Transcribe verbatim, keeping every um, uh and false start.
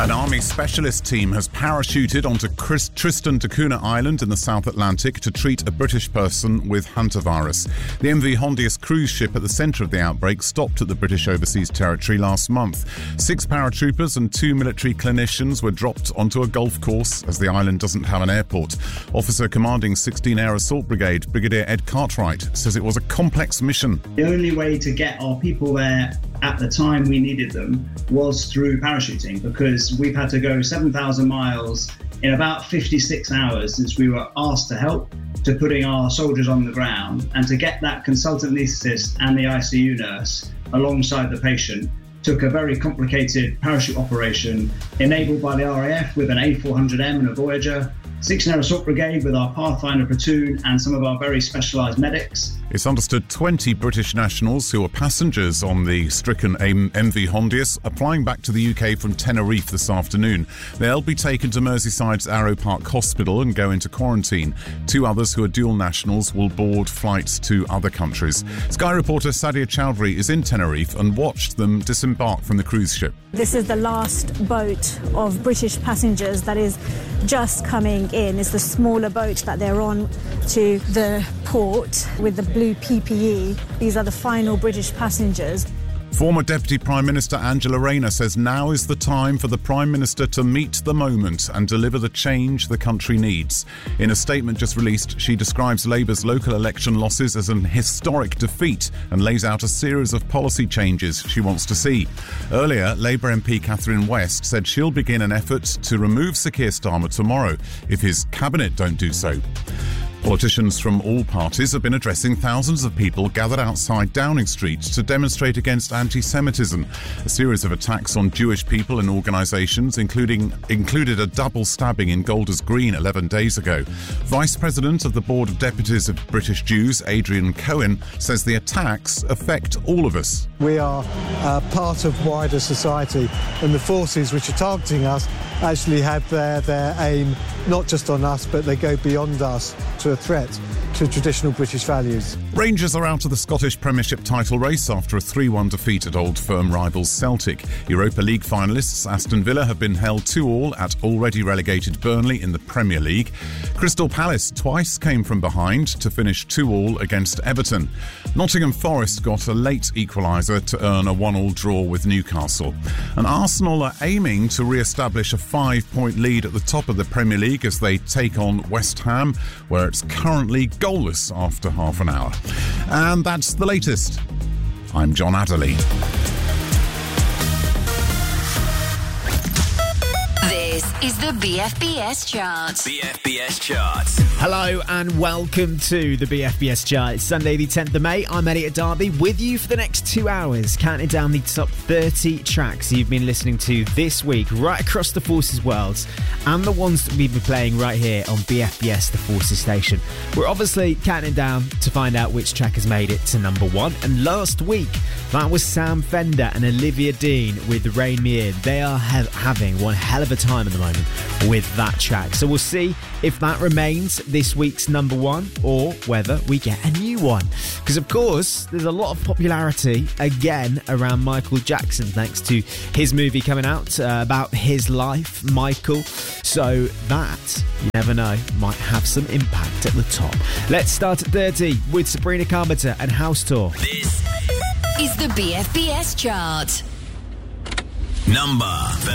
An Army specialist team has parachuted onto Chris- Tristan da Cunha Island in the South Atlantic to treat a British person with hantavirus. The M V Hondius cruise ship at the centre of the outbreak stopped at the British Overseas Territory last month. Six paratroopers and two military clinicians were dropped onto a golf course as the island doesn't have an airport. Officer commanding sixteen Air Assault Brigade, Brigadier Ed Cartwright, says it was a complex mission. The only way to get our people there at the time we needed them was through parachuting, because we've had to go seven thousand miles in about fifty-six hours since we were asked to help, to putting our soldiers on the ground, and to get that consultant anaesthetist and the I C U nurse alongside the patient took a very complicated parachute operation enabled by the R A F with an A four hundred M and a Voyager, sixteen Air Assault Brigade with our Pathfinder platoon and some of our very specialised medics. It's understood twenty British nationals who were passengers on the stricken M V Hondius are flying back to the U K from Tenerife this afternoon. They'll be taken to Merseyside's Arrow Park Hospital and go into quarantine. Two others who are dual nationals will board flights to other countries. Sky reporter Sadia Chowdhury is in Tenerife and watched them disembark from the cruise ship. This is the last boat of British passengers that is just coming in. It's the smaller boat that they're on to the port with the blue P P E. These are the final British passengers. Former Deputy Prime Minister Angela Rayner says now is the time for the Prime Minister to meet the moment and deliver the change the country needs. In a statement just released, she describes Labour's local election losses as an historic defeat and lays out a series of policy changes she wants to see. Earlier, Labour M P Catherine West said she'll begin an effort to remove Sir Keir Starmer tomorrow if his cabinet don't do so. Politicians from all parties have been addressing thousands of people gathered outside Downing Street to demonstrate against anti-Semitism. A series of attacks on Jewish people and organisations, including included a double stabbing in Golders Green eleven days ago. Vice President of the Board of Deputies of British Jews, Adrian Cohen, says the attacks affect all of us. We are uh, part of wider society, and the forces which are targeting us actually have their, their aim not just on us, but they go beyond us to a threat to traditional British values. Rangers are out of the Scottish Premiership title race after a three one defeat at Old Firm rivals Celtic. Europa League finalists Aston Villa have been held two all at already relegated Burnley in the Premier League. Crystal Palace twice came from behind to finish two all against Everton. Nottingham Forest got a late equaliser to earn a one all draw with Newcastle. And Arsenal are aiming to re-establish a five-point lead at the top of the Premier League as they take on West Ham, where it's currently goalless after half an hour. And that's the latest. I'm John Adderley. This is the B F B S Chart. B F B S Charts. Hello and welcome to the B F B S Chart. It's Sunday the tenth of May. I'm Elliot Darby with you for the next two hours, counting down the top thirty tracks you've been listening to this week right across the Forces worlds and the ones that we've been playing right here on B F B S, the Forces station. We're obviously counting down to find out which track has made it to number one, and last week that was Sam Fender and Olivia Dean with Rain Me In. They are ha- having one hell of a time at the moment with that track, so we'll see if that remains this week's number one or whether we get a new one, because of course there's a lot of popularity again around Michael Jackson thanks to his movie coming out uh, about his life, Michael, so that, you never know, might have some impact at the top. Let's start at thirty with Sabrina Carpenter and House Tour. This is the B F B S Chart. Number